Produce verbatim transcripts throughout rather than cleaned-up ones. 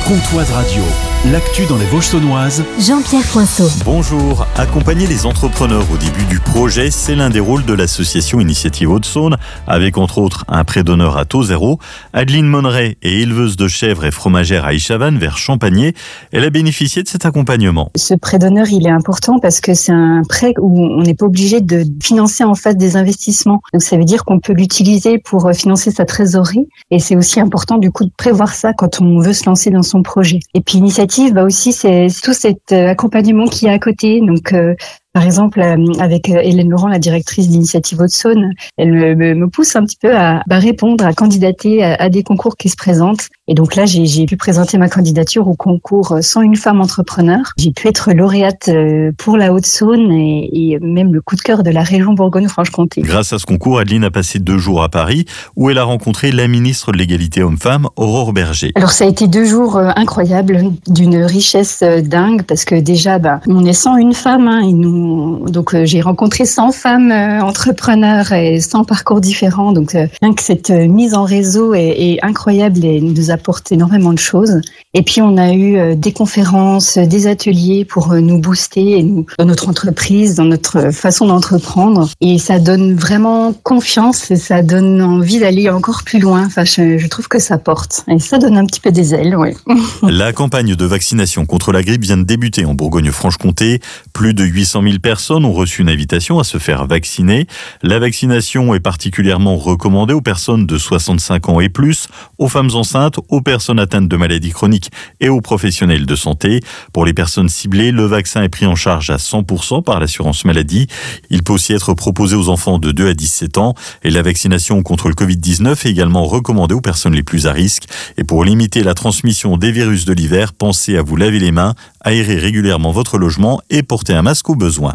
Comtoise Radio, l'actu dans les Vosges saunoises. Jean-Pierre Poinceau. Bonjour. Accompagner les entrepreneurs au début du projet, c'est l'un des rôles de l'association Initiative Haute-Saône, avec entre autres un prêt d'honneur à taux zéro. Adeline Monneret est éleveuse de chèvres et fromagère à Aïchavannes, vers Champagné. Elle a bénéficié de cet accompagnement. Ce prêt d'honneur, il est important parce que c'est un prêt où on n'est pas obligé de financer en face des investissements. Donc ça veut dire qu'on peut l'utiliser pour financer sa trésorerie. Et c'est aussi important du coup de prévoir ça quand on veut se lancer dans son projet. Et puis l'initiative, bah aussi, c'est tout cet accompagnement qui est à côté. Donc, euh, par exemple, avec Hélène Laurent, la directrice d'Initiative Haute-Saône, elle me, me pousse un petit peu à bah, répondre, à candidater à, à des concours qui se présentent. Et donc là, j'ai, j'ai pu présenter ma candidature au concours cent une femmes entrepreneurs. J'ai pu être lauréate pour la Haute-Saône et, et même le coup de cœur de la région Bourgogne-Franche-Comté. Grâce à ce concours, Adeline a passé deux jours à Paris, où elle a rencontré la ministre de l'Égalité Homme-Femme, Aurore Berger. Alors ça a été deux jours incroyables, d'une richesse dingue, parce que déjà, bah, on est cent une femmes, hein, et nous Donc euh, j'ai rencontré cent femmes euh, entrepreneurs et cent parcours différents. Donc euh, rien que cette euh, mise en réseau est, est incroyable et nous apporte énormément de choses. Et puis on a eu euh, des conférences, des ateliers pour euh, nous booster et nous, dans notre entreprise, dans notre façon d'entreprendre. Et ça donne vraiment confiance et ça donne envie d'aller encore plus loin. Enfin, je, je trouve que ça porte. Et ça donne un petit peu des ailes, ouais. La campagne de vaccination contre la grippe vient de débuter en Bourgogne-Franche-Comté. Plus de huit cent mille personnes ont reçu une invitation à se faire vacciner. La vaccination est particulièrement recommandée aux personnes de soixante-cinq ans et plus, aux femmes enceintes, aux personnes atteintes de maladies chroniques et aux professionnels de santé. Pour les personnes ciblées, le vaccin est pris en charge à cent pour cent par l'assurance maladie. Il peut aussi être proposé aux enfants de deux à dix-sept ans. Et la vaccination contre le covid dix-neuf est également recommandée aux personnes les plus à risque. Et pour limiter la transmission des virus de l'hiver, pensez à vous laver les mains, aérer régulièrement votre logement et porter un masque au besoin.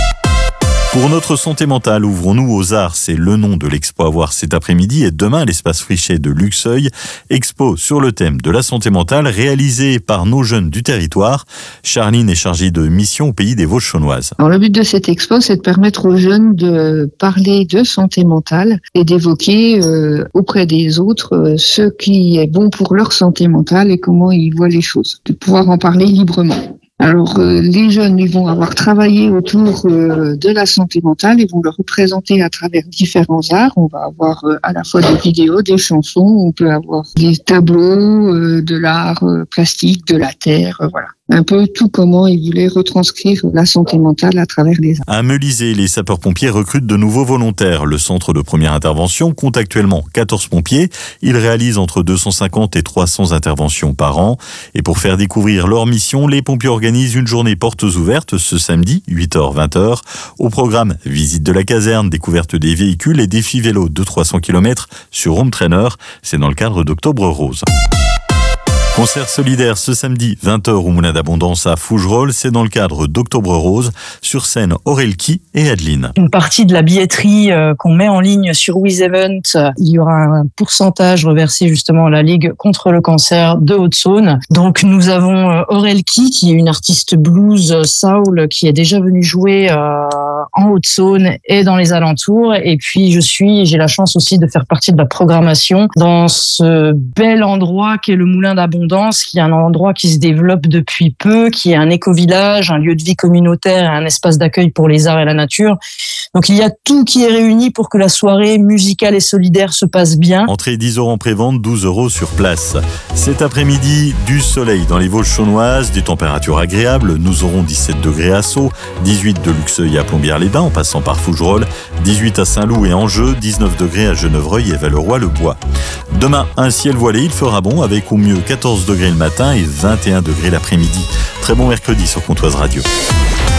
Pour notre santé mentale, ouvrons-nous aux arts. C'est le nom de l'expo à voir cet après-midi et demain à l'espace Frichet de Luxeuil. Expo sur le thème de la santé mentale réalisée par nos jeunes du territoire. Charline est chargée de mission au pays des Vosges saunoises. Alors, le but de cette expo, c'est de permettre aux jeunes de parler de santé mentale et d'évoquer euh, auprès des autres euh, ce qui est bon pour leur santé mentale et comment ils voient les choses, de pouvoir en parler librement. Alors, euh, les jeunes, ils vont avoir travaillé autour euh, de la santé mentale, ils vont le représenter à travers différents arts. On va avoir euh, à la fois des vidéos, des chansons, on peut avoir des tableaux, euh, de l'art euh, plastique, de la terre, euh, voilà. Un peu tout comment ils voulaient retranscrire la santé mentale à travers les arts. À Melisée, les sapeurs-pompiers recrutent de nouveaux volontaires. Le centre de première intervention compte actuellement quatorze pompiers. Ils réalisent entre deux cent cinquante et trois cents interventions par an. Et pour faire découvrir leur mission, les pompiers organisent une journée portes ouvertes ce samedi, huit heures vingt heures. Au programme, visite de la caserne, découverte des véhicules et défi vélo de trois cents kilomètres sur Home Trainer. C'est dans le cadre d'Octobre Rose. Concert solidaire ce samedi, vingt heures au Moulin d'Abondance à Fougerolles. C'est dans le cadre d'Octobre Rose. Sur scène, Aurelki et Adeline. Une partie de la billetterie euh, qu'on met en ligne sur WizEvent, euh, il y aura un pourcentage reversé justement à la Ligue contre le cancer de Haute-Saône. Donc nous avons euh, Aurelki, qui est une artiste blues euh, soul, qui est déjà venue jouer euh, en Haute-Saône et dans les alentours. Et puis je suis, j'ai la chance aussi de faire partie de la programmation dans ce bel endroit qu'est le Moulin d'Abondance, qui est un endroit qui se développe depuis peu, qui est un éco-village, un lieu de vie communautaire et un espace d'accueil pour les arts et la nature. Donc il y a tout qui est réuni pour que la soirée musicale et solidaire se passe bien. Entrée dix euros en prévente, douze euros sur place. Cet après-midi, du soleil dans les Vosges saunoises, des températures agréables. Nous aurons dix-sept degrés à Sceaux, dix-huit de Luxeuil à Plombières-les-Bains en passant par Fougerolles, dix-huit à Saint-Loup et Angers, dix-neuf degrés à Genevreuil et Valleroy-le-Bois. Demain, un ciel voilé, il fera bon avec au mieux quatorze degrés le matin et vingt et un degrés l'après-midi. Très bon mercredi sur Comtoise Radio.